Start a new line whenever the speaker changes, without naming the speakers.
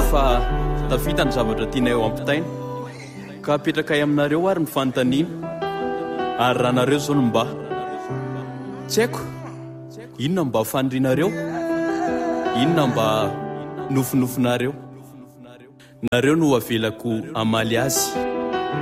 fa tafita ny zavatra tiana eo ampitaina ka apetrakay aminareo ary ny fanontaniana ary raha nareo zao no mba tsy haiko inona mba fanindrinareo, inona mba nofinofinareo, nareo no avelako amaly azy.